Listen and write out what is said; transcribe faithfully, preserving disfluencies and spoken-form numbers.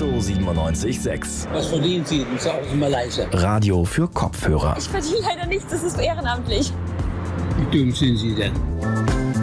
Mephisto siebenundneunzig Komma sechs. Was verdienen Sie? Das ist auch immer leise. Radio für Kopfhörer. Ich verdiene leider nichts, das ist ehrenamtlich. Wie dumm sind Sie denn?